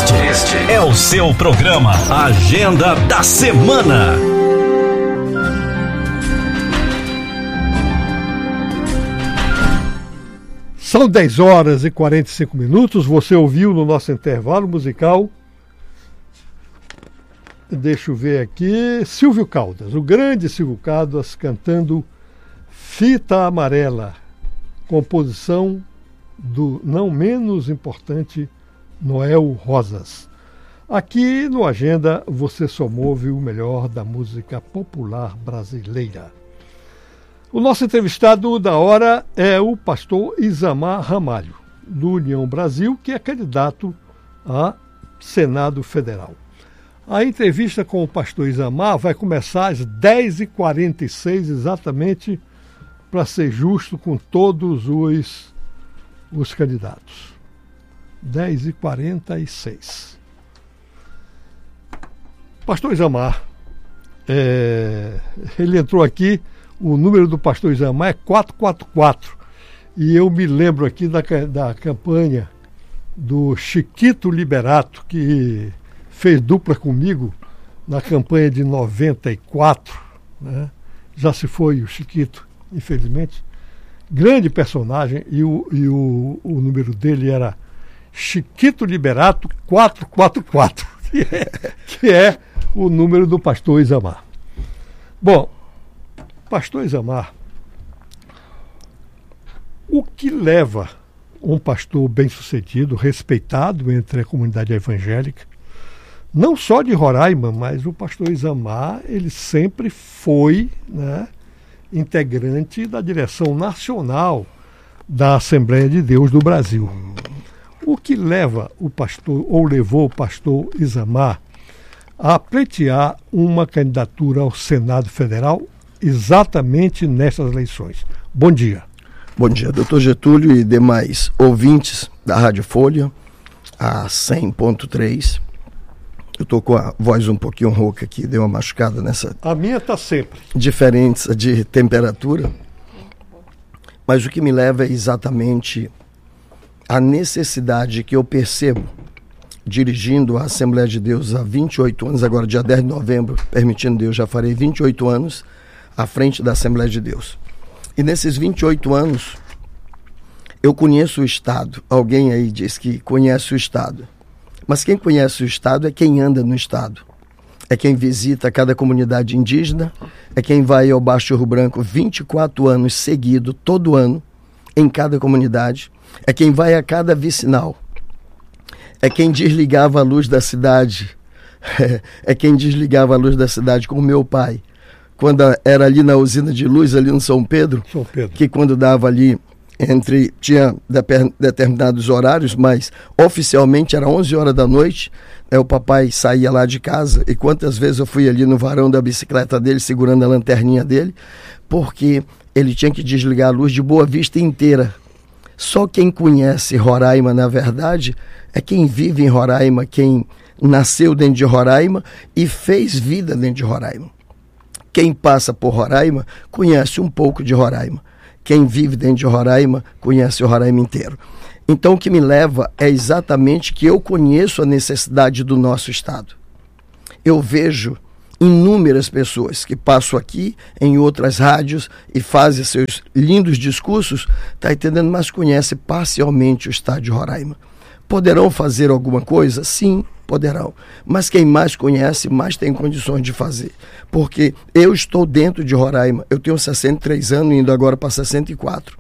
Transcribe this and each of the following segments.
Este é o seu programa Agenda da Semana. São 10 horas e 45 minutos. Você ouviu no nosso intervalo musical, deixa eu ver aqui, Silvio Caldas, o grande Silvio Caldas, cantando Fita Amarela, composição do não menos importante Noel Rosas. Aqui no Agenda você só ouve o melhor da música popular brasileira. O nosso entrevistado da hora é o pastor Isamar Ramalho, do União Brasil, que é candidato a Senado Federal. A entrevista com o pastor Isamar vai começar às 10h46, exatamente, para ser justo com todos os candidatos. 10h46. Pastor Isamar, ele entrou aqui, o número do pastor Isamar é 444. E eu me lembro aqui da campanha do Chiquito Liberato, que fez dupla comigo na campanha de 94. Né? Já se foi o Chiquito, infelizmente. Grande personagem, e o número dele era Chiquito Liberato 444, que é o número do pastor Isamar. Bom, pastor Isamar, o que leva um pastor bem-sucedido, respeitado entre a comunidade evangélica, não só de Roraima, mas o pastor Isamar, ele sempre foi, né, integrante da direção nacional da Assembleia de Deus do Brasil. O que leva o pastor, ou levou o pastor Isamar, a pleitear uma candidatura ao Senado Federal exatamente nessas eleições? Bom dia. Bom dia, doutor Getúlio e demais ouvintes da Rádio Folha, a 100.3. Eu estou com a voz um pouquinho rouca aqui, deu uma machucada nessa... A minha está sempre. Diferença de temperatura. Mas o que me leva é exatamente a necessidade que eu percebo, dirigindo a Assembleia de Deus há 28 anos, agora dia 10 de novembro, permitindo Deus, já farei 28 anos à frente da Assembleia de Deus. E nesses 28 anos, eu conheço o Estado. Alguém aí diz que conhece o Estado. Mas quem conhece o Estado é quem anda no Estado. É quem visita cada comunidade indígena, é quem vai ao Baixo Rio Branco 24 anos seguido, todo ano, em cada comunidade. É quem vai a cada vicinal. É quem desligava a luz da cidade. É quem desligava a luz da cidade com o meu pai. Quando era ali na usina de luz, ali no São Pedro. Que quando dava ali... tinha determinados horários, mas oficialmente era 11 horas da noite, o papai saía lá de casa, e quantas vezes eu fui ali no varão da bicicleta dele, segurando a lanterninha dele, porque ele tinha que desligar a luz de Boa Vista inteira. Só quem conhece Roraima, na verdade, é quem vive em Roraima, quem nasceu dentro de Roraima e fez vida dentro de Roraima. Quem passa por Roraima conhece um pouco de Roraima. Quem vive dentro de Roraima conhece o Roraima inteiro. Então o que me leva é exatamente que eu conheço a necessidade do nosso Estado. Eu vejo inúmeras pessoas que passam aqui em outras rádios e fazem seus lindos discursos, tá entendendo? Mas conhecem parcialmente o Estado de Roraima. Poderão fazer alguma coisa? Sim, poderão. Mas quem mais conhece, mais tem condições de fazer. Porque eu estou dentro de Roraima. Eu tenho 63 anos, indo agora para 64.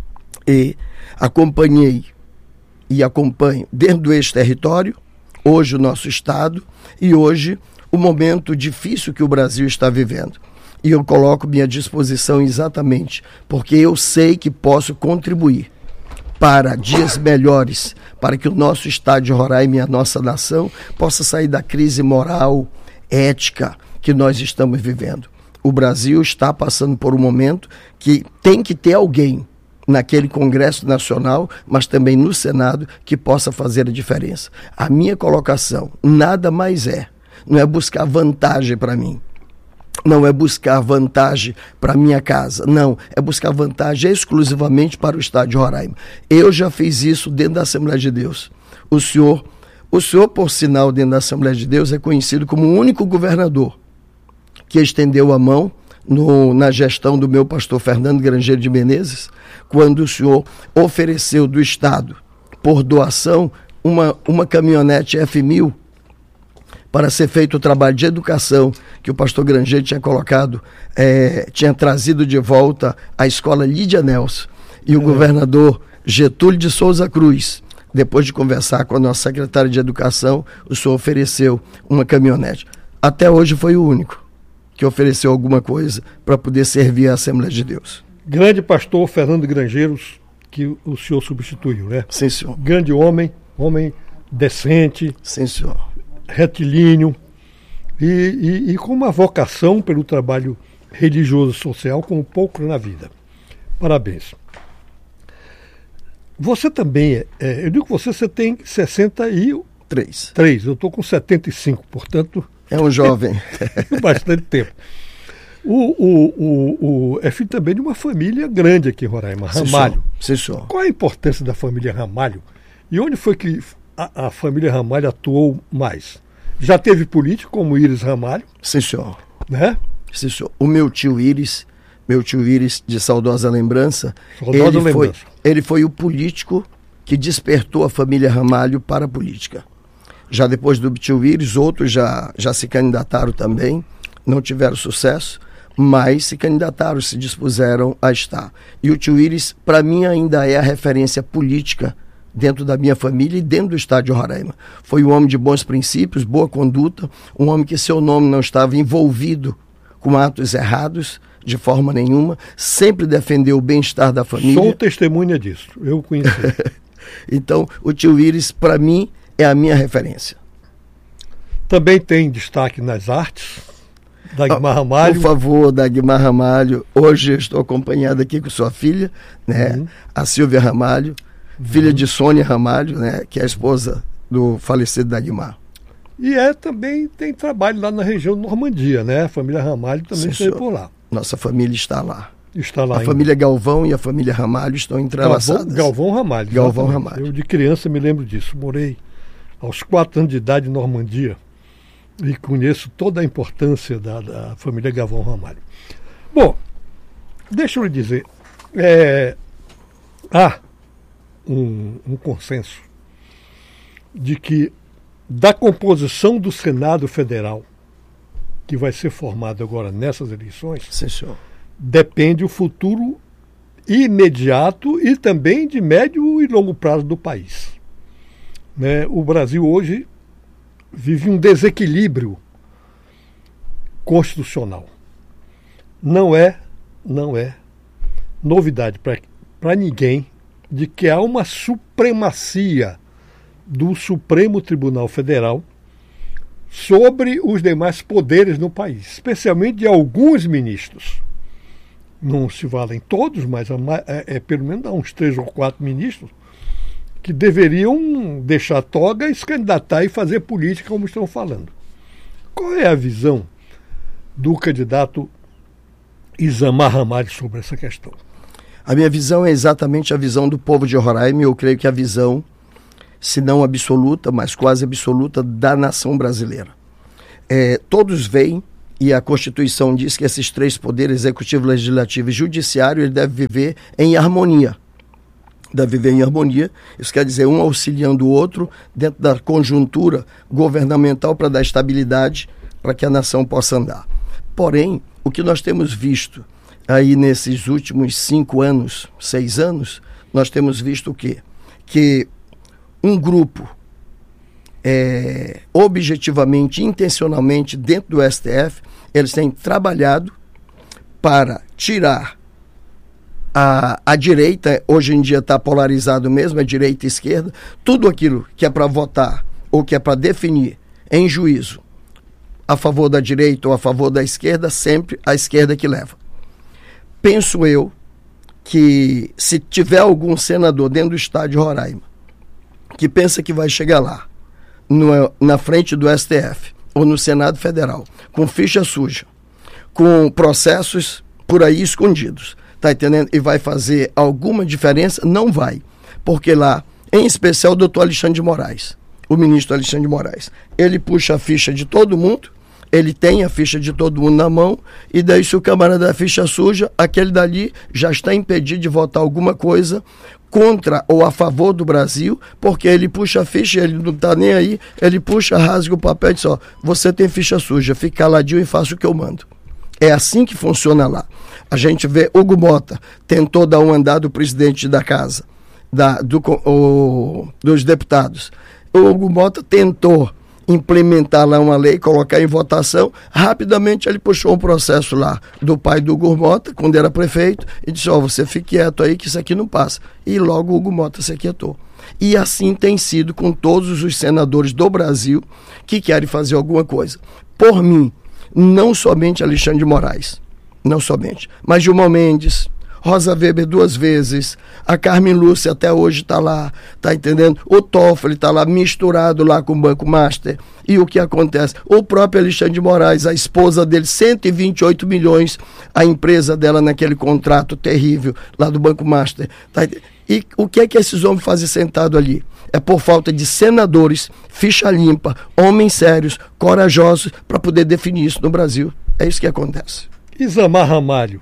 E acompanhei e acompanho dentro deste território, hoje o nosso Estado, e hoje o momento difícil que o Brasil está vivendo. E eu coloco minha disposição exatamente porque eu sei que posso contribuir para dias melhores, para que o nosso Estado de Roraima e a nossa nação possa sair da crise moral, ética que nós estamos vivendo. O Brasil está passando por um momento que tem que ter alguém naquele Congresso Nacional, mas também no Senado, que possa fazer a diferença. A minha colocação nada mais não é buscar vantagem para mim. Não é buscar vantagem para minha casa, não, é buscar vantagem exclusivamente para o Estado de Roraima. Eu já fiz isso dentro da Assembleia de Deus. O senhor, O senhor, por sinal, dentro da Assembleia de Deus, é conhecido como o único governador que estendeu a mão na gestão do meu pastor Fernando Grangeiro de Menezes, quando o senhor ofereceu do Estado, por doação, uma caminhonete F1000 para ser feito o trabalho de educação que o pastor Grangeiro tinha colocado, tinha trazido de volta à escola Lídia Nelson. E o governador Getúlio de Souza Cruz, depois de conversar com a nossa secretária de Educação, o senhor ofereceu uma caminhonete. Até hoje foi o único que ofereceu alguma coisa para poder servir a Assembleia de Deus. Grande pastor Fernando Grangeiros, que o senhor substituiu, né? Sim, senhor. Grande homem decente. Sim, senhor. Retilíneo e com uma vocação pelo trabalho religioso e social como pouco na vida. Parabéns. Você também, eu digo que você tem 63. Eu estou com 75, portanto... É um jovem. Bastante tempo. É filho também de uma família grande aqui em Roraima, Ramalho. Sim, senhor. Qual a importância da família Ramalho? E onde foi que a família Ramalho atuou mais? Já teve político como Íris Ramalho? Sim, senhor. Né? Sim, senhor. O meu tio Íris de saudosa lembrança, ele foi o político que despertou a família Ramalho para a política. Já depois do tio Íris, outros já se candidataram também, não tiveram sucesso, mas se candidataram, se dispuseram a estar. E o tio Íris, para mim, ainda é a referência política dentro da minha família e dentro do estado de Roraima. Foi um homem de bons princípios, boa conduta, um homem que seu nome não estava envolvido com atos errados, de forma nenhuma, sempre defendeu o bem-estar da família. Sou testemunha disso, eu conheci. Então, o tio Íris, para mim, é a minha referência. Também tem destaque nas artes, Dagmar Ramalho. Por favor, Dagmar Ramalho. Hoje eu estou acompanhado aqui com sua filha, né? A Silvia Ramalho, filha de Sônia Ramalho, né? Que é a esposa do falecido Dagmar. E também tem trabalho lá na região de Normandia, né? A família Ramalho também esteve por lá. Nossa família está lá. Está lá a ainda. família Galvão e a família Ramalho estão entrelaçadas. Galvão Ramalho. Galvão Ramalho. Eu de criança me lembro disso. Morei aos 4 anos de idade em Normandia e conheço toda a importância da família Galvão Ramalho. Bom, deixa eu lhe dizer, há um consenso de que da composição do Senado Federal, que vai ser formado agora nessas eleições, sim, senhor, depende o futuro imediato e também de médio e longo prazo do país. Né? O Brasil hoje vive um desequilíbrio constitucional. Não é novidade para ninguém de que há uma supremacia do Supremo Tribunal Federal sobre os demais poderes no país, especialmente de alguns ministros. Não se valem todos, mas pelo menos há uns 3 ou 4 ministros que deveriam deixar a toga e se candidatar e fazer política como estão falando. Qual é a visão do candidato Isamar Ramalho sobre essa questão? A minha visão é exatamente a visão do povo de Roraima, e eu creio que a visão, se não absoluta, mas quase absoluta, da nação brasileira. Todos veem, e a Constituição diz que esses 3 poderes, executivo, legislativo e judiciário, ele deve viver em harmonia. Isso quer dizer um auxiliando o outro dentro da conjuntura governamental para dar estabilidade para que a nação possa andar. Porém, o que nós temos visto aí nesses últimos 5 anos, 6 anos, nós temos visto o quê? Que um grupo objetivamente, intencionalmente, dentro do STF, eles têm trabalhado para tirar a direita, hoje em dia está polarizado mesmo, a direita e a esquerda, tudo aquilo que é para votar ou que é para definir em juízo a favor da direita ou a favor da esquerda, sempre a esquerda que leva. Penso eu que se tiver algum senador dentro do estado de Roraima que pensa que vai chegar lá, na frente do STF ou no Senado Federal, com ficha suja, com processos por aí escondidos, tá entendendo? E vai fazer alguma diferença? Não vai. Porque lá, em especial o doutor Alexandre de Moraes, o ministro Alexandre de Moraes. Ele puxa a ficha de todo mundo, ele tem a ficha de todo mundo na mão, e daí se o camarada da ficha suja, aquele dali já está impedido de votar alguma coisa contra ou a favor do Brasil, porque ele puxa a ficha, ele não está nem aí, ele puxa, rasga o papel e diz, ó, você tem ficha suja, fica caladinho e faça o que eu mando. É assim que funciona lá. A gente vê Hugo Mota tentou dar um andar do presidente da casa, dos deputados. O Hugo Mota tentou implementar lá uma lei, colocar em votação, rapidamente ele puxou um processo lá do pai do Hugo Mota, quando era prefeito, e disse, ó, você fique quieto aí que isso aqui não passa. E logo o Hugo Mota se aquietou. E assim tem sido com todos os senadores do Brasil que querem fazer alguma coisa. Por mim, não somente Alexandre de Moraes, não somente, mas Gilmar Mendes, Rosa Weber 2 vezes, a Carmen Lúcia até hoje está lá, tá entendendo? O Toffoli está lá misturado lá com o Banco Master. E o que acontece? O próprio Alexandre de Moraes, a esposa dele, 128 milhões, a empresa dela naquele contrato terrível lá do Banco Master. Tá? E o que é que esses homens fazem sentado ali? É por falta de senadores, ficha limpa, homens sérios, corajosos, para poder definir isso no Brasil. É isso que acontece. Isamar Ramalho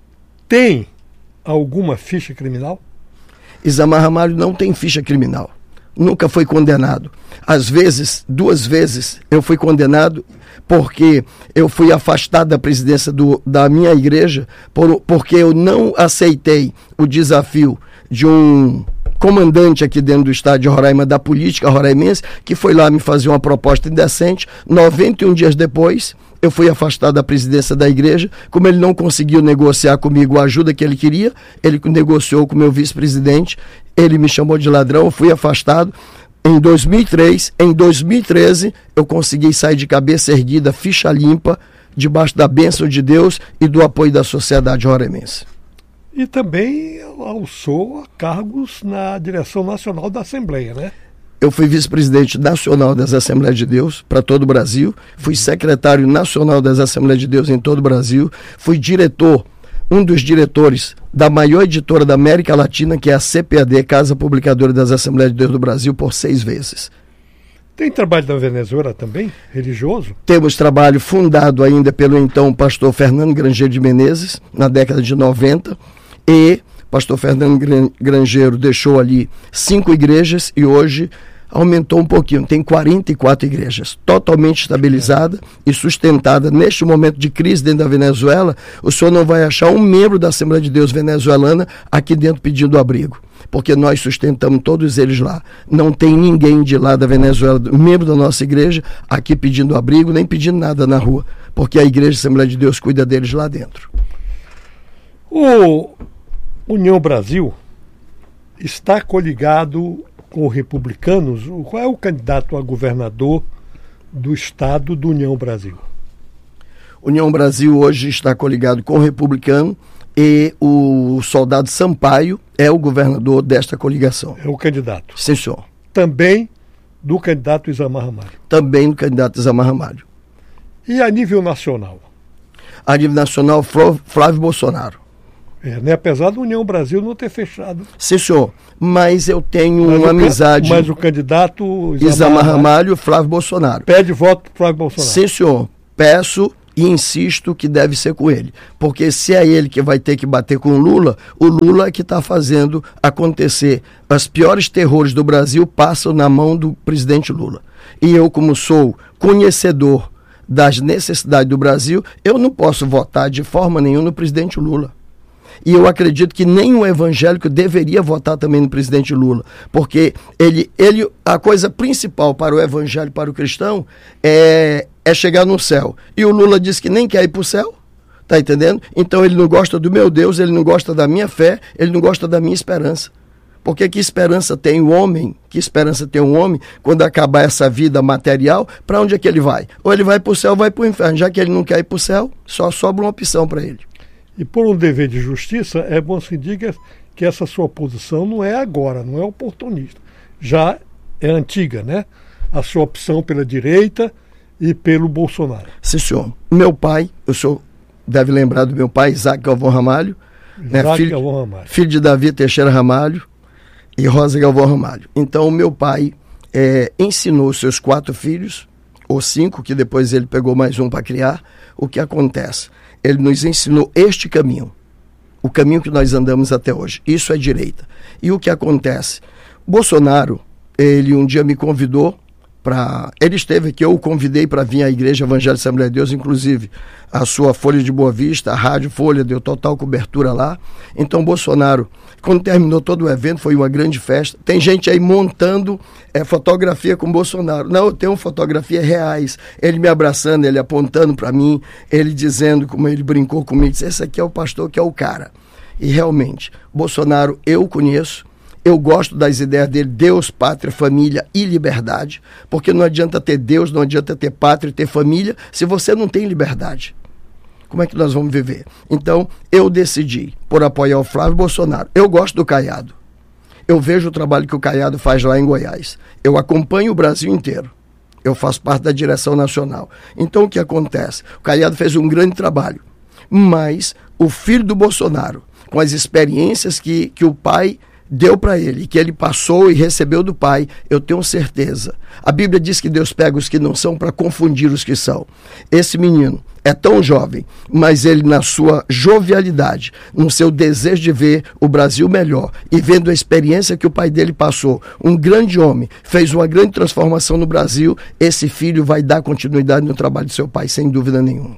tem alguma ficha criminal? Isamar Ramalho não tem ficha criminal. Nunca foi condenado. Às vezes, 2 vezes, eu fui condenado porque eu fui afastado da presidência da minha igreja porque eu não aceitei o desafio de um comandante aqui dentro do estado de Roraima, da política roraimense, que foi lá me fazer uma proposta indecente. 91 dias depois, eu fui afastado da presidência da igreja. Como ele não conseguiu negociar comigo a ajuda que ele queria, ele negociou com o meu vice-presidente, ele me chamou de ladrão, eu fui afastado. Em 2003, em 2013, eu consegui sair de cabeça erguida, ficha limpa, debaixo da bênção de Deus e do apoio da sociedade roraimense. E também alçou cargos na direção nacional da Assembleia, né? Eu fui vice-presidente nacional das Assembleias de Deus para todo o Brasil, fui secretário nacional das Assembleias de Deus em todo o Brasil, fui diretor, um dos diretores da maior editora da América Latina, que é a CPAD, Casa Publicadora das Assembleias de Deus do Brasil, por 6 vezes. Tem trabalho na Venezuela também, religioso? Temos trabalho fundado ainda pelo então pastor Fernando Grangeiro de Menezes, na década de 90, e pastor Fernando Grangeiro deixou ali 5 igrejas e hoje aumentou um pouquinho, tem 44 igrejas, totalmente estabilizada e sustentada. Neste momento de crise dentro da Venezuela, o senhor não vai achar um membro da Assembleia de Deus venezuelana aqui dentro pedindo abrigo, porque nós sustentamos todos eles lá. Não tem ninguém de lá da Venezuela, membro da nossa igreja, aqui pedindo abrigo, nem pedindo nada na rua, porque a igreja Assembleia de Deus cuida deles lá dentro. O União Brasil está coligado com republicanos. Qual é o candidato a governador do estado do União Brasil? União Brasil hoje está coligado com o republicano e o soldado Sampaio é o governador desta coligação. É o candidato. Sim, senhor. Também do candidato Isamar Ramalho. Também do candidato Isamar Ramalho. E a nível nacional? A nível nacional, Flávio Bolsonaro. Né? Apesar da União Brasil não ter fechado. Sim, senhor. Mas eu tenho uma amizade. Mas o candidato Isamar Ramalho, Flávio Bolsonaro. Pede voto para Flávio Bolsonaro. Sim, senhor. Peço e insisto que deve ser com ele. Porque se é ele que vai ter que bater com o Lula é que está fazendo acontecer. Os piores terrores do Brasil passam na mão do presidente Lula. E eu, como sou conhecedor das necessidades do Brasil, eu não posso votar de forma nenhuma no presidente Lula. E eu acredito que nem o evangélico deveria votar também no presidente Lula, porque a coisa principal para o evangélico, para o cristão, é chegar no céu. E o Lula diz que nem quer ir para o céu, tá entendendo? Então ele não gosta do meu Deus, ele não gosta da minha fé, ele não gosta da minha esperança. Porque que esperança tem o homem, quando acabar essa vida material, para onde é que ele vai? Ou ele vai para o céu ou vai para o inferno. Já que ele não quer ir para o céu, só sobra uma opção para ele. E por um dever de justiça, é bom se diga que essa sua posição não é agora, não é oportunista. Já é antiga, né? A sua opção pela direita e pelo Bolsonaro. Sim, senhor. Meu pai, o senhor deve lembrar do meu pai, Isaac Galvão Ramalho, filho de Davi Teixeira Ramalho e Rosa Galvão Ramalho. Então, o meu pai ensinou os seus 4 filhos, ou 5, que depois ele pegou mais um para criar. O que acontece? Ele nos ensinou este caminho, o caminho que nós andamos até hoje. Isso é direita. E o que acontece? Bolsonaro, ele um dia me convidou para... Ele esteve aqui, eu o convidei para vir à Igreja Evangélica Assembleia de Deus, inclusive a sua Folha de Boa Vista, a Rádio Folha, deu total cobertura lá. Então, Bolsonaro, quando terminou todo o evento, foi uma grande festa. Tem gente aí montando fotografia com Bolsonaro. Não, eu tenho fotografias reais. Ele me abraçando, ele apontando para mim, ele dizendo como ele brincou comigo, disse, esse aqui é o pastor que é o cara. E realmente, Bolsonaro eu conheço, eu gosto das ideias dele, Deus, pátria, família e liberdade, porque não adianta ter Deus, não adianta ter pátria e ter família, se você não tem liberdade. Como é que nós vamos viver? Então, eu decidi por apoiar o Flávio Bolsonaro. Eu gosto do Caiado. Eu vejo o trabalho que o Caiado faz lá em Goiás. Eu acompanho o Brasil inteiro. Eu faço parte da direção nacional. Então, o que acontece? O Caiado fez um grande trabalho, mas o filho do Bolsonaro, com as experiências que o pai deu para ele, que ele passou e recebeu do pai, eu tenho certeza. A Bíblia diz que Deus pega os que não são para confundir os que são. Esse menino é tão jovem, mas ele na sua jovialidade, no seu desejo de ver o Brasil melhor e vendo a experiência que o pai dele passou, um grande homem, fez uma grande transformação no Brasil, esse filho vai dar continuidade no trabalho do seu pai, sem dúvida nenhuma.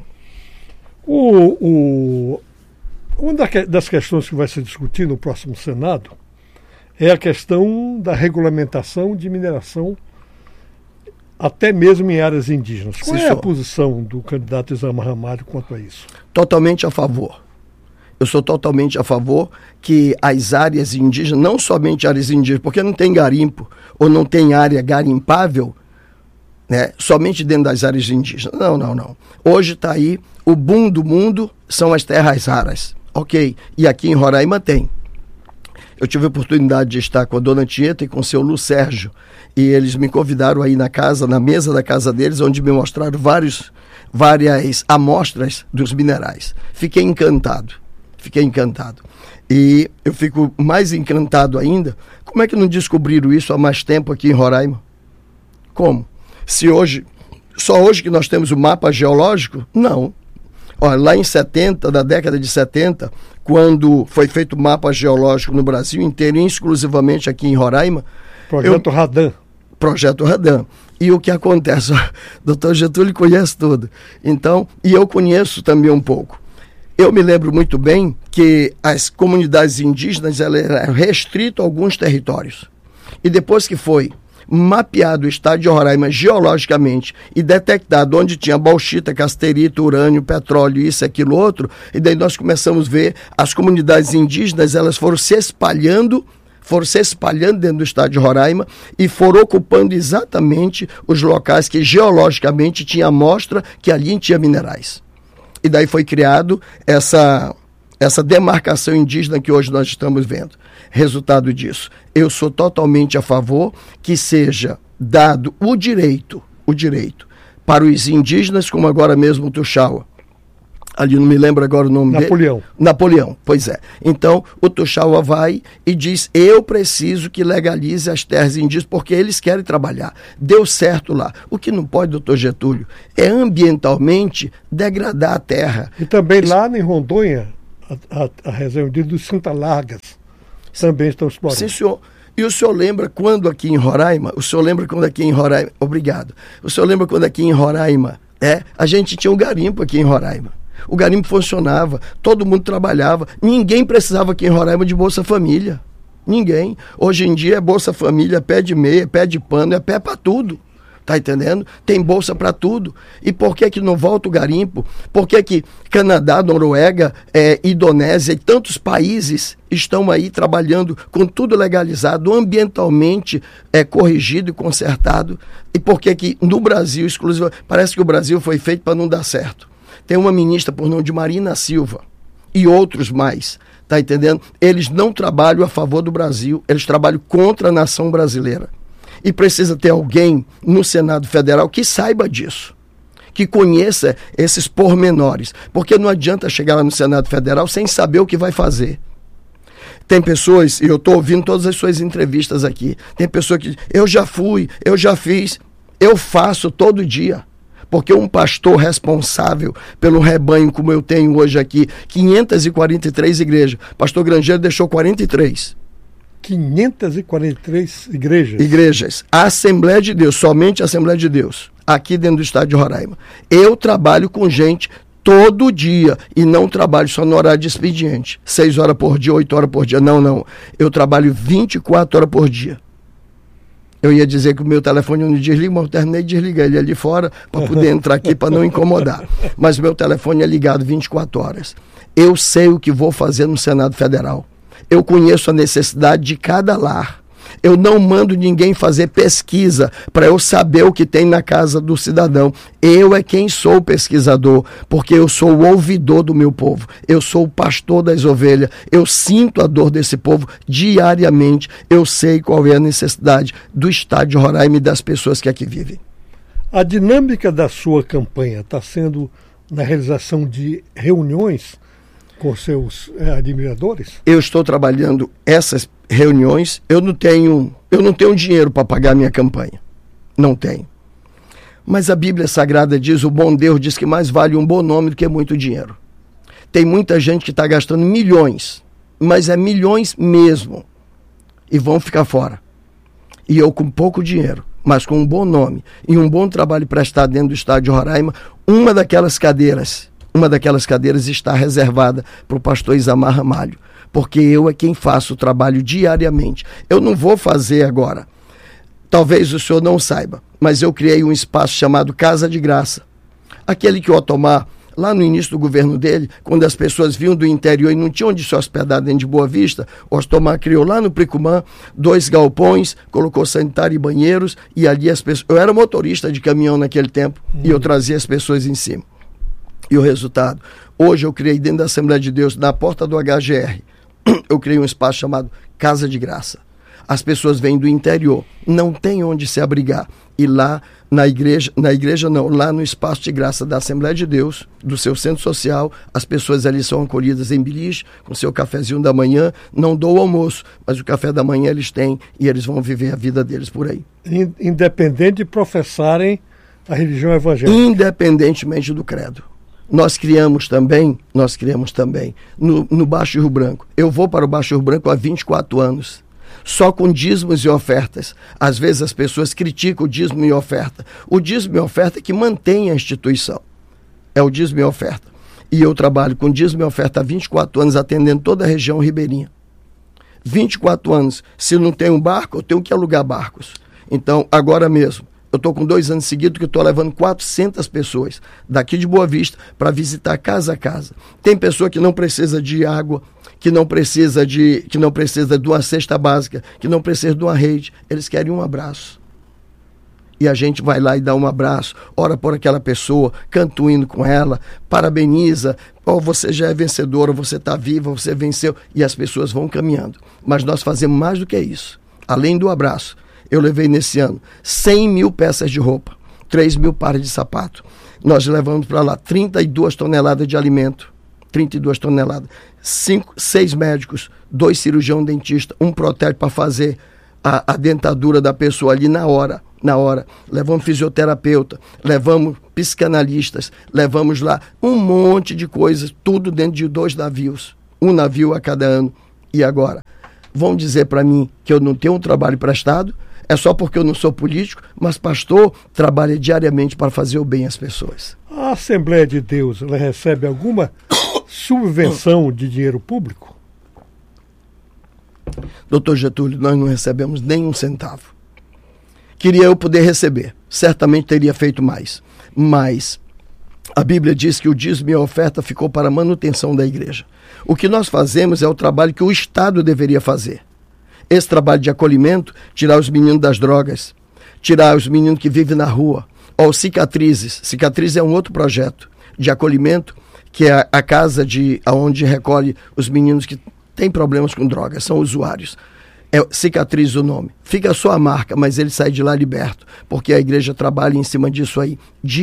Uma das questões que vai ser discutida no próximo Senado é a questão da regulamentação de mineração até mesmo em áreas indígenas. Qual é a posição do candidato Isamar Ramalho quanto a isso? Totalmente a favor. Eu sou totalmente a favor que as áreas indígenas, não somente áreas indígenas, porque não tem garimpo ou não tem área garimpável, né, somente dentro das áreas indígenas. Não. Hoje está aí, o boom do mundo são as terras raras. Ok, e aqui em Roraima tem. Eu tive a oportunidade de estar com a dona Tieta e com o seu Lu Sérgio, e eles me convidaram aí na mesa da casa deles, onde me mostraram várias amostras dos minerais. Fiquei encantado. E eu fico mais encantado ainda, como é que não descobriram isso há mais tempo aqui em Roraima? Como? Só hoje que nós temos o mapa geológico? Não. Olha, lá em 70, da década de 70, quando foi feito o mapa geológico no Brasil inteiro, exclusivamente aqui em Roraima... Projeto Radan. E o que acontece? O doutor Getúlio conhece tudo. Então, e eu conheço também um pouco. Eu me lembro muito bem que as comunidades indígenas eram restritas a alguns territórios. E depois que foi mapeado o estado de Roraima geologicamente e detectado onde tinha bauxita, casterita, urânio, petróleo, isso, aquilo, outro, e daí nós começamos a ver as comunidades indígenas, elas foram se espalhando dentro do estado de Roraima e foram ocupando exatamente os locais que geologicamente tinha amostra que ali tinha minerais. E daí foi criado essa demarcação indígena que hoje nós estamos vendo. Resultado disso, eu sou totalmente a favor que seja dado o direito para os indígenas, como agora mesmo o Tuxaua. Ali não me lembro agora o nome dele. Napoleão, pois é. Então, o Tuxaua vai e diz, eu preciso que legalize as terras indígenas, porque eles querem trabalhar. Deu certo lá. O que não pode, doutor Getúlio, é ambientalmente degradar a terra. E também lá em Rondônia, a reserva dos Cinta Largas também estão explorando. Sim, senhor. E o senhor lembra quando aqui em Roraima, obrigado. O senhor lembra quando aqui em Roraima, a gente tinha um garimpo aqui em Roraima. O garimpo funcionava, todo mundo trabalhava, ninguém precisava aqui em Roraima de Bolsa Família. Ninguém. Hoje em dia é Bolsa Família, pé de meia, pé de pano, é pé para tudo. Tá entendendo? Tem bolsa para tudo. E por que não volta o garimpo? Por que Canadá, Noruega, Indonésia e tantos países estão aí trabalhando com tudo legalizado, ambientalmente corrigido e consertado? E por que no Brasil, exclusivo, parece que o Brasil foi feito para não dar certo? Tem uma ministra por nome de Marina Silva e outros mais, tá entendendo? Eles não trabalham a favor do Brasil, eles trabalham contra a nação brasileira. E precisa ter alguém no Senado Federal que saiba disso, que conheça esses pormenores, porque não adianta chegar lá no Senado Federal sem saber o que vai fazer. Tem pessoas, e eu estou ouvindo todas as suas entrevistas aqui, tem pessoa que eu já fui, eu já fiz, eu faço todo dia. Porque um pastor responsável pelo rebanho, como eu tenho hoje aqui, 543 igrejas. Pastor Grangeiro deixou 43. 543 igrejas? Igrejas. A Assembleia de Deus, somente a Assembleia de Deus, aqui dentro do estado de Roraima. Eu trabalho com gente todo dia e não trabalho só no horário de expediente. 6 horas por dia, 8 horas por dia. Não. Eu trabalho 24 horas por dia. Eu ia dizer que o meu telefone eu não desligo, mas eu terminei de desligar ele ali fora para poder entrar aqui para não incomodar. Mas o meu telefone é ligado 24 horas. Eu sei o que vou fazer no Senado Federal. Eu conheço a necessidade de cada lar. Eu não mando ninguém fazer pesquisa para eu saber o que tem na casa do cidadão. Eu é quem sou o pesquisador, porque eu sou o ouvidor do meu povo. Eu sou o pastor das ovelhas. Eu sinto a dor desse povo diariamente. Eu sei qual é a necessidade do estado de Roraima e das pessoas que aqui vivem. A dinâmica da sua campanha está sendo na realização de reuniões com seus admiradores? Eu estou trabalhando essas reuniões. Eu não tenho dinheiro para pagar minha campanha. Não tenho. Mas a Bíblia Sagrada diz, o bom Deus diz que mais vale um bom nome do que muito dinheiro. Tem muita gente que está gastando milhões, mas é milhões mesmo, e vão ficar fora. E eu com pouco dinheiro, mas com um bom nome e um bom trabalho prestado dentro do estado de Roraima, uma daquelas cadeiras está reservada para o pastor Isamar Ramalho, porque eu é quem faço o trabalho diariamente. Eu não vou fazer agora. Talvez o senhor não saiba, mas eu criei um espaço chamado Casa de Graça. Aquele que o Otomar, lá no início do governo dele, quando as pessoas vinham do interior e não tinham onde se hospedar dentro de Boa Vista, o Otomar criou lá no Pricumã 2 galpões, colocou sanitário e banheiros, e ali as pessoas... Eu era motorista de caminhão naquele tempo, e eu trazia as pessoas em cima. E o resultado? Hoje eu criei dentro da Assembleia de Deus, na porta do HGR, eu criei um espaço chamado Casa de Graça. As pessoas vêm do interior, não tem onde se abrigar. E lá lá no espaço de graça da Assembleia de Deus, do seu centro social, as pessoas ali são acolhidas em beliche, com seu cafezinho da manhã. Não dou o almoço, mas o café da manhã eles têm e eles vão viver a vida deles por aí. Independente de professarem a religião evangélica. Independentemente do credo. Nós criamos também no Baixo Rio Branco. Eu vou para o Baixo Rio Branco há 24 anos. Só com dízimos e ofertas. Às vezes as pessoas criticam o dízimo e oferta. O dízimo e oferta é que mantém a instituição. É o dízimo e oferta. E eu trabalho com dízimo e oferta há 24 anos, atendendo toda a região ribeirinha. 24 anos. Se não tem um barco, eu tenho que alugar barcos. Então, agora mesmo, eu estou com 2 anos seguidos que eu estou levando 400 pessoas daqui de Boa Vista para visitar casa a casa. Tem pessoa que não precisa de água, que não precisa de uma cesta básica, que não precisa de uma rede. Eles querem um abraço. E a gente vai lá e dá um abraço, ora por aquela pessoa, canta um hino com ela, parabeniza, você já é vencedora, você está viva, você venceu, e as pessoas vão caminhando. Mas nós fazemos mais do que isso. Além do abraço, eu levei nesse ano 100 mil peças de roupa, 3 mil pares de sapato. Nós levamos para lá 32 toneladas de alimento, 32 toneladas, 6 médicos, 2 cirurgião dentista, um protético para fazer a dentadura da pessoa ali na hora. Levamos fisioterapeuta, levamos psicanalistas, levamos lá um monte de coisas, tudo dentro de 2 navios, um navio a cada ano. E agora, vão dizer para mim que eu não tenho um trabalho prestado? É só porque eu não sou político, mas pastor trabalha diariamente para fazer o bem às pessoas. A Assembleia de Deus, ela recebe alguma subvenção de dinheiro público? Doutor Getúlio, nós não recebemos nem um centavo. Queria eu poder receber, certamente teria feito mais. Mas a Bíblia diz que o dízimo e a oferta ficou para a manutenção da igreja. O que nós fazemos é o trabalho que o Estado deveria fazer. Esse trabalho de acolhimento, tirar os meninos das drogas, tirar os meninos que vivem na rua, ou Cicatrizes. Cicatrizes é um outro projeto de acolhimento, que é a casa onde recolhe os meninos que têm problemas com drogas, são usuários. É Cicatriz o nome. Fica só a marca, mas ele sai de lá liberto, porque a igreja trabalha em cima disso aí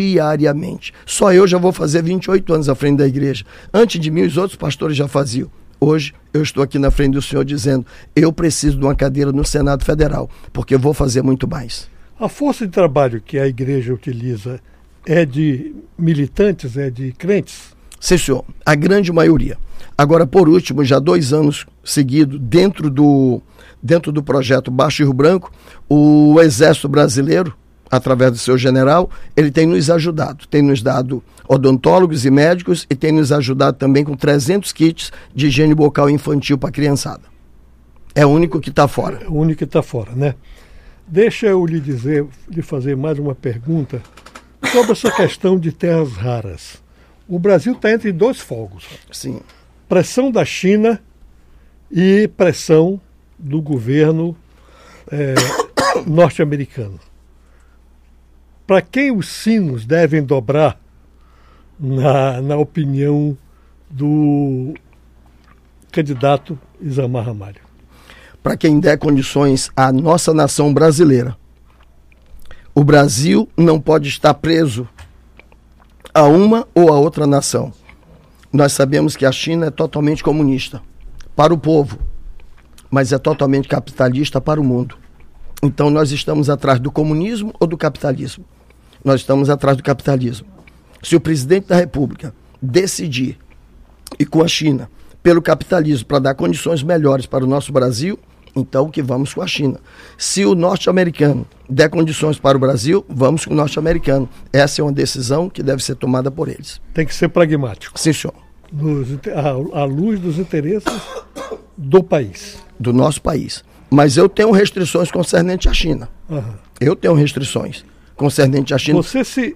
diariamente. Só eu já vou fazer 28 anos à frente da igreja. Antes de mim, os outros pastores já faziam. Hoje eu estou aqui na frente do senhor dizendo, eu preciso de uma cadeira no Senado Federal, porque eu vou fazer muito mais. A força de trabalho que a igreja utiliza é de militantes, é de crentes? Sim, senhor. A grande maioria. Agora, por último, já 2 anos seguidos, dentro do projeto Baixo Rio Branco, o Exército Brasileiro, através do seu general, ele tem nos ajudado. Tem nos dado odontólogos e médicos e tem nos ajudado também com 300 kits de higiene bucal infantil para a criançada. É o único que está fora. É o único que está fora, né? Deixa eu lhe fazer mais uma pergunta sobre essa questão de terras raras. O Brasil está entre 2 fogos. Sim. Pressão da China e pressão do governo norte-americano. Para quem os sinos devem dobrar, na opinião do candidato Isamar Ramalho? Para quem der condições à nossa nação brasileira. O Brasil não pode estar preso a uma ou a outra nação. Nós sabemos que a China é totalmente comunista para o povo, mas é totalmente capitalista para o mundo. Então nós estamos atrás do comunismo ou do capitalismo? Nós estamos atrás do capitalismo. Se o presidente da República decidir ir com a China pelo capitalismo para dar condições melhores para o nosso Brasil, então que vamos com a China. Se o norte-americano der condições para o Brasil, vamos com o norte-americano. Essa é uma decisão que deve ser tomada por eles. Tem que ser pragmático. Sim, senhor. À luz dos interesses do país. Do nosso país. Mas eu tenho restrições concernentes à China. Uhum. Eu tenho restrições concernentes à China. Você se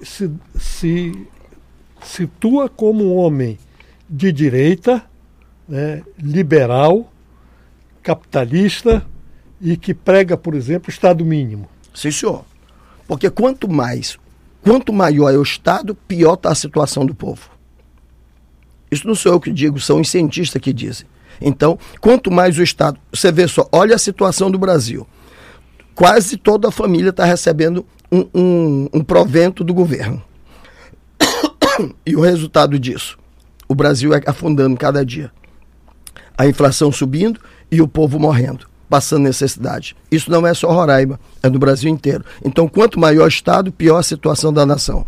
situa como um homem de direita, né, liberal, capitalista e que prega, por exemplo, o Estado mínimo. Sim, senhor. Porque quanto maior é o Estado, pior está a situação do povo. Isso não sou eu que digo, são os cientistas que dizem. Então, quanto mais o Estado... Você vê só, olha a situação do Brasil. Quase toda a família está recebendo um provento do governo. E o resultado disso? O Brasil é afundando cada dia. A inflação subindo e o povo morrendo, passando necessidade. Isso não é só Roraima, é no Brasil inteiro. Então, quanto maior o Estado, pior a situação da nação.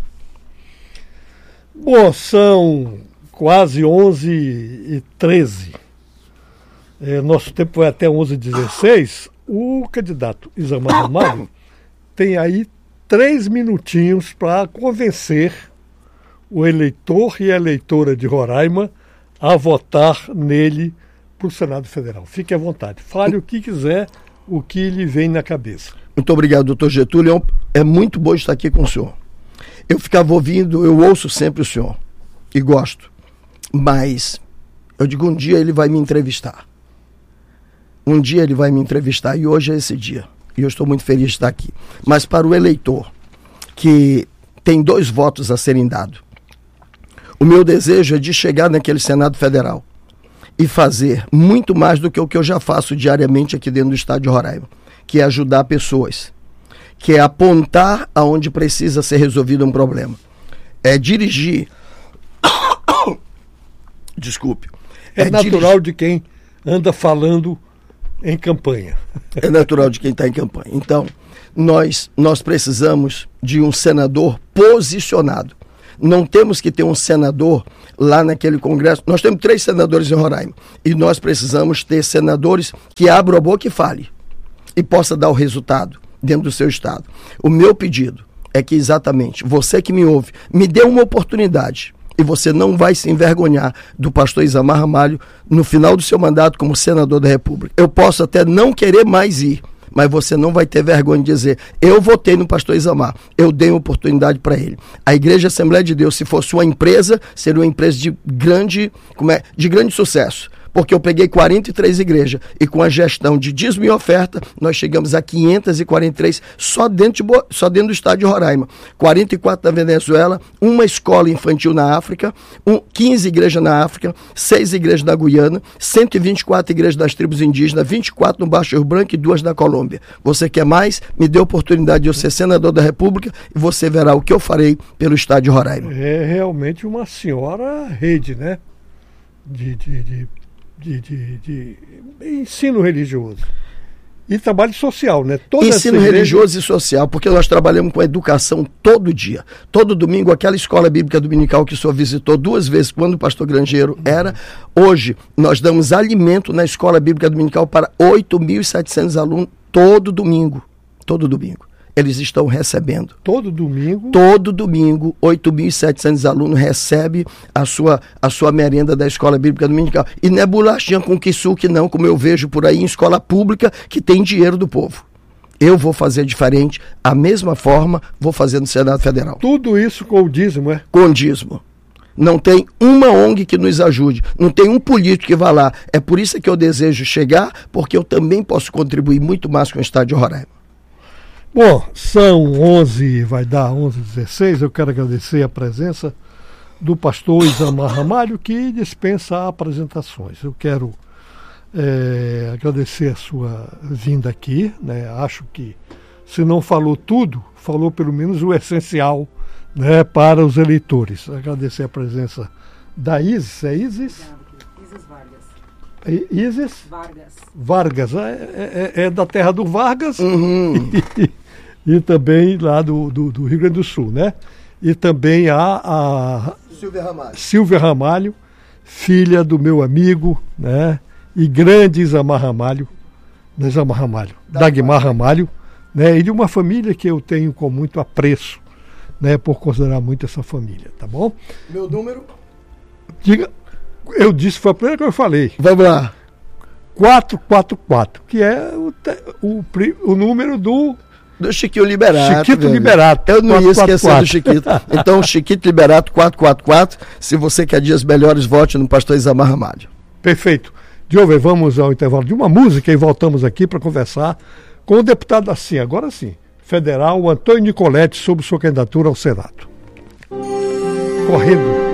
Bom, são quase 11h13. Nosso tempo vai até 11h16. O candidato Isamar Ramalho tem aí 3 minutinhos para convencer o eleitor e a eleitora de Roraima a votar nele para o Senado Federal. Fique à vontade. Fale o que quiser, o que lhe vem na cabeça. Muito obrigado, doutor Getúlio. É muito bom estar aqui com o senhor. Eu ficava ouvindo, eu ouço sempre o senhor e gosto. Mas eu digo, um dia ele vai me entrevistar. Um dia ele vai me entrevistar e hoje é esse dia. E eu estou muito feliz de estar aqui. Mas para o eleitor que tem 2 votos a serem dados, o meu desejo é de chegar naquele Senado Federal e fazer muito mais do que o que eu já faço diariamente aqui dentro do estado de Roraima, que é ajudar pessoas, que é apontar aonde precisa ser resolvido um problema. É dirigir... Desculpe. É natural de quem anda falando em campanha. É natural de quem está em campanha. Então, nós precisamos de um senador posicionado. Não temos que ter um senador lá naquele congresso. Nós temos 3 senadores em Roraima. E nós precisamos ter senadores que abram a boca e fale. E possa dar o resultado dentro do seu estado. O meu pedido é que exatamente, você que me ouve, me dê uma oportunidade. E você não vai se envergonhar do pastor Isamar Ramalho no final do seu mandato como senador da República. Eu posso até não querer mais ir, mas você não vai ter vergonha de dizer, eu votei no pastor Isamar, eu dei uma oportunidade para ele. A Igreja Assembleia de Deus, se fosse uma empresa, seria uma empresa de grande sucesso. Porque eu peguei 43 igrejas e com a gestão de dízimo e oferta, nós chegamos a 543 só dentro do estado de Roraima. 44 na Venezuela, uma escola infantil na África, 15 igrejas na África, 6 igrejas na Guiana, 124 igrejas das tribos indígenas, 24 no Baixo Rio Branco e 2 na Colômbia. Você quer mais? Me dê a oportunidade de eu ser senador da República e você verá o que eu farei pelo estado de Roraima. É realmente uma senhora rede, né? De de ensino religioso. E trabalho social, né? Ensino religioso e social, porque nós trabalhamos com educação todo dia. Todo domingo, aquela escola bíblica dominical que o senhor visitou 2 vezes quando o pastor Grangeiro era. Hoje, nós damos alimento na escola bíblica dominical para 8.700 alunos todo domingo. Todo domingo. Eles estão recebendo. Todo domingo? Todo domingo, 8.700 alunos recebem a sua merenda da escola bíblica dominical. E não é bolachinha com kisuke não, como eu vejo por aí em escola pública que tem dinheiro do povo. Eu vou fazer diferente, a mesma forma vou fazer no Senado Federal. Tudo isso com o dízimo, é? Com o dízimo. Não tem uma ONG que nos ajude, não tem um político que vá lá. É por isso que eu desejo chegar, porque eu também posso contribuir muito mais com o Estado de Roraima. Bom, são 11, vai dar 11h16, eu quero agradecer a presença do pastor Isamar Ramalho, que dispensa apresentações. Eu quero agradecer a sua vinda aqui, né? Acho que se não falou tudo, falou pelo menos o essencial, né, para os eleitores. Agradecer a presença da Isis, é Isis? Isis Vargas. Isis? Vargas. Vargas, é da terra do Vargas. Uhum. E também lá do Rio Grande do Sul, né? E também a Silvia Ramalho, filha do meu amigo, né? E grande Isamar Ramalho, Dagmar Ramalho, né? E de uma família que eu tenho com muito apreço, né? Por considerar muito essa família, tá bom? Meu número? Diga, eu disse, foi a primeira que eu falei. Vamos lá. 444, que é o número do Chiquito Liberato. Chiquito velho. Liberato. Eu não ia 444. esquecer do Chiquito. Então, Chiquito Liberato 444. Se você quer dias melhores, vote no pastor Isamar Ramalho. Perfeito. Diogo, vamos ao intervalo de uma música e voltamos aqui para conversar com o deputado assim, agora sim, federal, Antônio Nicoletti, sobre sua candidatura ao Senado. Correndo.